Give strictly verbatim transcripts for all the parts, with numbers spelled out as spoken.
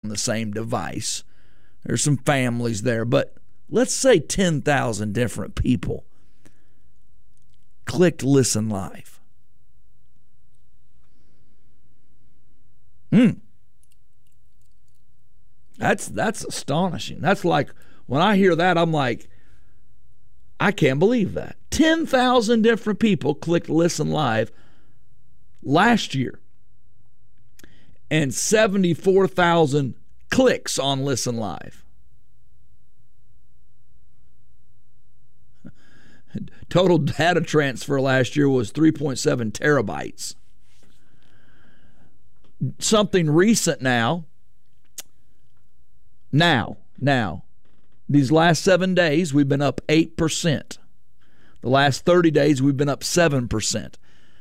the same device. There's some families there, but let's say ten thousand different people clicked listen live. Hmm. That's that's astonishing. That's like, when I hear that, I'm like, I can't believe that. ten thousand different people clicked listen live last year. And seventy-four thousand clicks on listen live. Total data transfer last year was three point seven terabytes. Something recent now. Now, now, these last seven days, we've been up eight percent. The last thirty days, we've been up seven percent.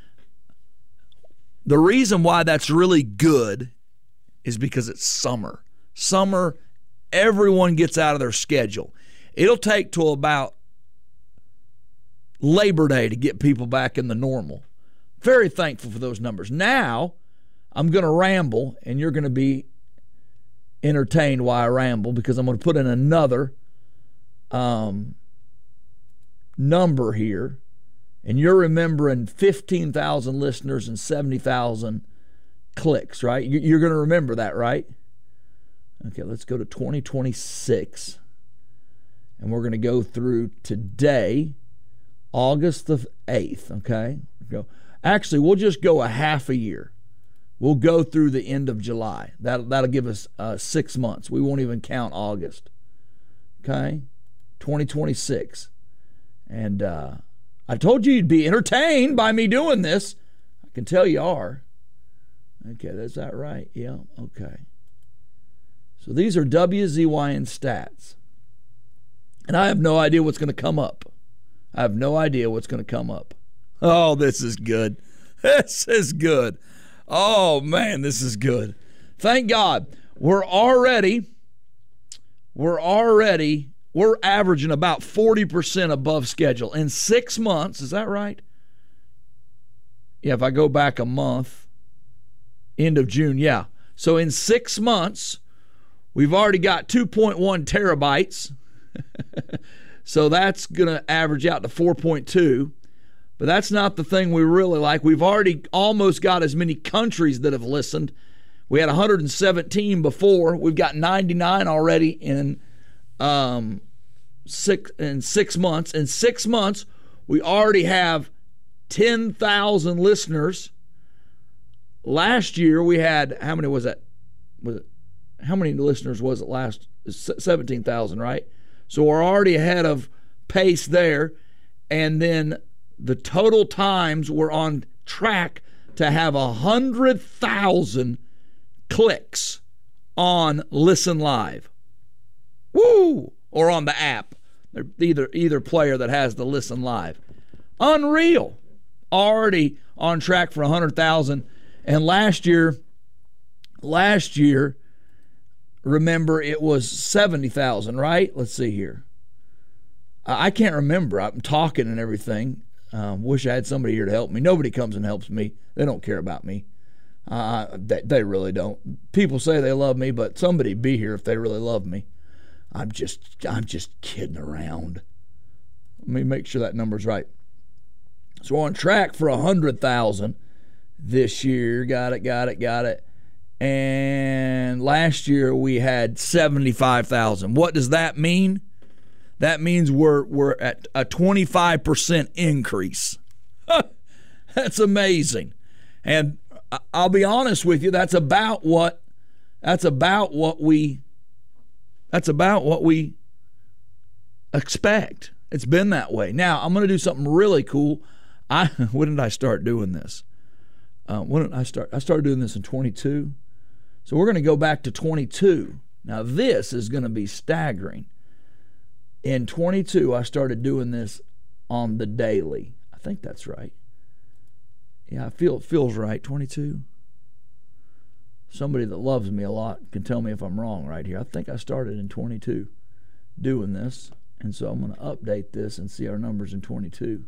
The reason why that's really good is because it's summer. Summer, everyone gets out of their schedule. It'll take till about Labor Day to get people back in the normal. Very thankful for those numbers. Now, I'm going to ramble, and you're going to be entertained while I ramble, because I'm going to put in another um, number here, and you're remembering fifteen thousand listeners and seventy thousand clicks, right? You're going to remember that, right? Okay, let's go to twenty twenty-six, and we're going to go through today, August the eighth, okay? Go. Actually, we'll just go a half a year. We'll go through the end of July. That'll, that'll give us uh, six months. We won't even count August. Okay? twenty twenty-six. And uh, I told you you'd be entertained by me doing this. I can tell you are. Okay, that's that right? Yeah, okay. So these are W Z Y N stats. And I have no idea what's going to come up. I have no idea what's going to come up. Oh, this is good. This is good. Oh, man, this is good. Thank God. We're already, we're already, we're averaging about forty percent above schedule. In six months, is that right? Yeah, if I go back a month, end of June, yeah. So in six months, we've already got two point one terabytes. So that's going to average out to four point two. But that's not the thing we really like. We've already almost got as many countries that have listened. We had one hundred seventeen before. We've got ninety-nine already in um, six in six months. In six months, we already have ten thousand listeners. Last year, we had, how many was that? Was it, how many listeners was it last? seventeen thousand, right? So we're already ahead of pace there. And then the total times we're on track to have one hundred thousand clicks on Listen Live. Woo! Or on the app. Either, either player that has the Listen Live. Unreal. Already on track for one hundred thousand. And last year, last year, remember, it was seventy thousand, right? Let's see here. I can't remember. I'm talking and everything. Um, wish I had somebody here to help me. Nobody comes and helps me. They don't care about me. Uh, they, they really don't. People say they love me, but somebody be here if they really love me. I'm just, I'm just kidding around. Let me make sure that number's right. So we're on track for one hundred thousand this year. Got it, got it, got it. And last year we had seventy-five thousand. What does that mean? That means we're we're at a twenty-five percent increase. That's amazing. And I'll be honest with you, that's about what that's about what we that's about what we expect. It's been that way. Now, I'm going to do something really cool. I when did I start doing this? Uh, when did I start? I started doing this in twenty-two. So we're going to go back to twenty-two. Now, this is going to be staggering. In twenty-two, I started doing this on the daily. I think that's right. Yeah, I feel it feels right. twenty-two. Somebody that loves me a lot can tell me if I'm wrong right here. I think I started in twenty-two doing this. And so I'm going to update this and see our numbers in twenty-two.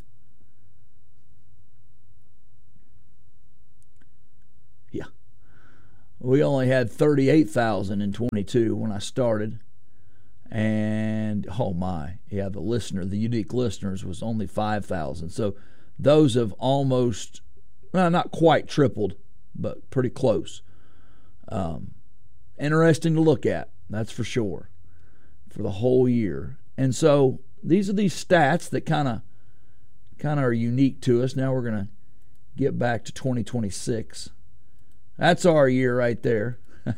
Yeah. we only had thirty-eight thousand in twenty-two when I started. And, oh my, yeah, the listener, the unique listeners was only five thousand. So those have almost, well, not quite tripled, but pretty close. Um, interesting to look at, that's for sure, for the whole year. And so these are these stats that kind of kind of are unique to us. Now we're going to get back to twenty twenty-six. That's our year right there.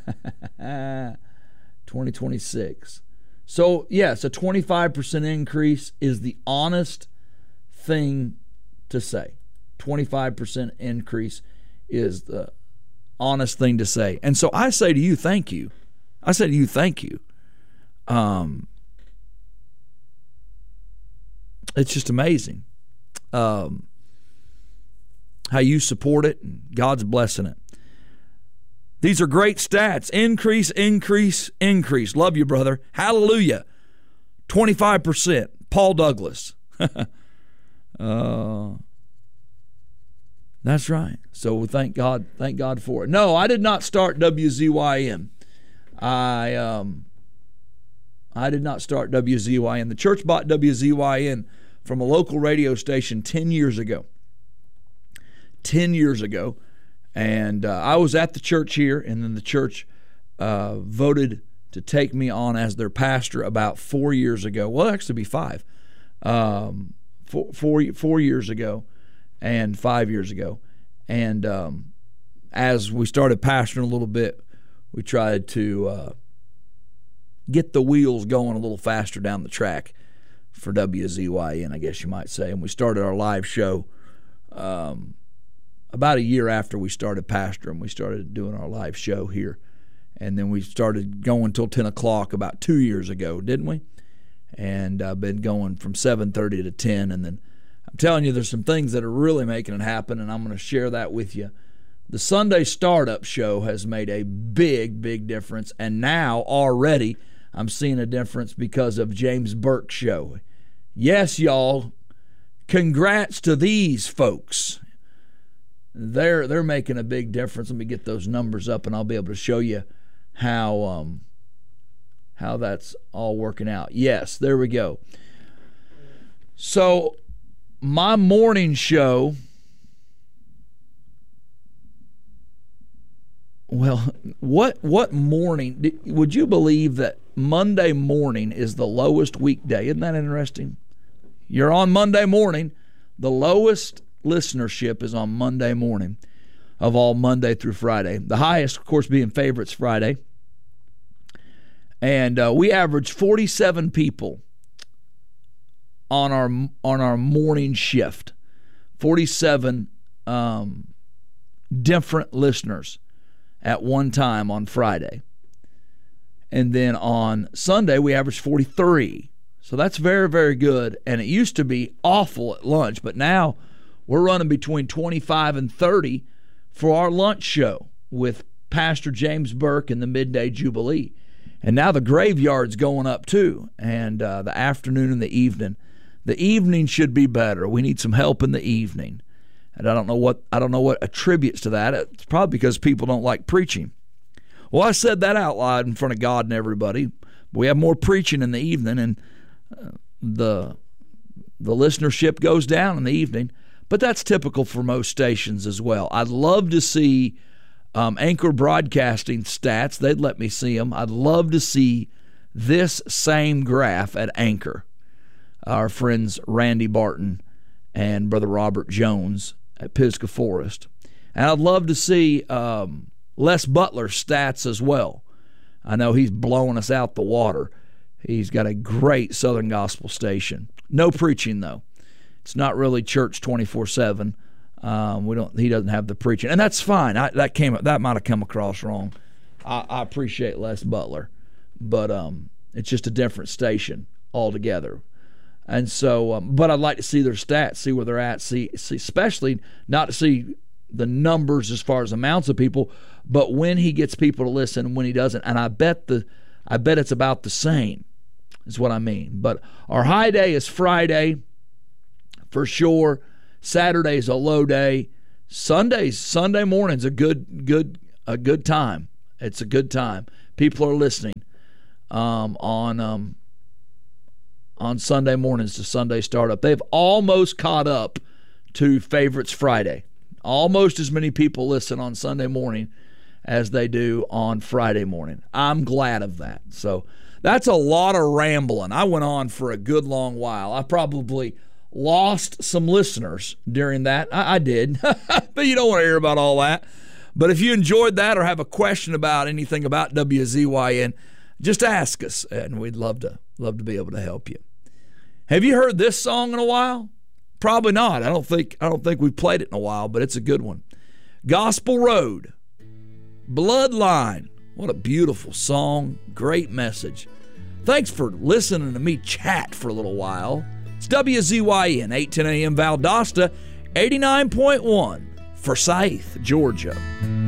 twenty twenty-six. So, yes, a twenty-five percent increase is the honest thing to say. twenty-five percent increase is the honest thing to say. And so I say to you, thank you. I say to you, thank you. Um, it's just amazing um, how you support it, and God's blessing it. These are great stats. Increase, increase, increase. Love you, brother. Hallelujah. twenty-five percent. Paul Douglas. uh, that's right. So thank God, thank God for it. No, I did not start W Z Y M. I um, I did not start W Z Y N. The church bought W Z Y N from a local radio station ten years ago. ten years ago. And uh, I was at the church here, and then the church uh, voted to take me on as their pastor about four years ago. Well, actually be five. Um, four, four, four years ago and five years ago. And um, as we started pastoring a little bit, we tried to uh, get the wheels going a little faster down the track for W Z Y N, I guess you might say. And we started our live show um about a year after we started pastoring. We started doing our live show here. And then we started going till ten o'clock about two years ago, didn't we? And I've been going from seven thirty to ten. And then I'm telling you, there's some things that are really making it happen, and I'm going to share that with you. The Sunday Startup Show has made a big, big difference. And now already I'm seeing a difference because of James Burke's show. Yes, y'all, congrats to these folks. They're they're making a big difference. Let me get those numbers up, and I'll be able to show you how um, how that's all working out. Yes, there we go. So my morning show, well, what what morning? Would you believe that Monday morning is the lowest weekday? Isn't that interesting? You're on Monday morning, the lowest listenership is on Monday morning of all Monday through Friday. The highest, of course, being Favorites Friday. And uh, we average forty-seven people on our on our morning shift. forty-seven um, different listeners at one time on Friday. And then on Sunday, we average forty-three. So that's very, very good. And it used to be awful at lunch, but now we're running between twenty-five and thirty for our lunch show with Pastor James Burke and the Midday Jubilee. And now the graveyard's going up too, and uh, the afternoon and the evening. The evening should be better. We need some help in the evening. And I don't know what I don't know what attributes to that. It's probably because people don't like preaching. Well, I said that out loud in front of God and everybody. We have more preaching in the evening, and uh, the the listenership goes down in the evening. But that's typical for most stations as well. I'd love to see um, Anchor Broadcasting stats. They'd let me see them. I'd love to see this same graph at Anchor. Our friends Randy Barton and Brother Robert Jones at Pisgah Forest. And I'd love to see um, Les Butler's stats as well. I know he's blowing us out the water. He's got a great Southern Gospel station. No preaching, though. It's not really church twenty-four seven. Um, we don't. He doesn't have the preaching, and that's fine. I, that came. That might have come across wrong. I, I appreciate Les Butler, but um, it's just a different station altogether. And so, um, but I'd like to see their stats, see where they're at, see, see, especially not to see the numbers as far as amounts of people, but when he gets people to listen and when he doesn't. And I bet the, I bet it's about the same, is what I mean. But our high day is Friday, for sure. Saturday's a low day. Sunday's Sunday morning's a good, good, a good time. It's a good time. People are listening um, on um, on Sunday mornings to Sunday Startup. They've almost caught up to Favorites Friday. Almost as many people listen on Sunday morning as they do on Friday morning. I'm glad of that. So that's a lot of rambling. I went on for a good long while. I probably lost some listeners during that. I, I did. But you don't want to hear about all that. But if you enjoyed that or have a question about anything about W Z Y N, just ask us, and we'd love to love to be able to help you. Have you heard this song in a while? Probably not. I don't think I don't think we've played it in a while, but it's a good one. Gospel Road, Bloodline. What a beautiful song. Great message. Thanks for listening to me chat for a little while. It's W Z Y N, eight ten a.m. Valdosta, eighty-nine point one, Forsyth, Georgia.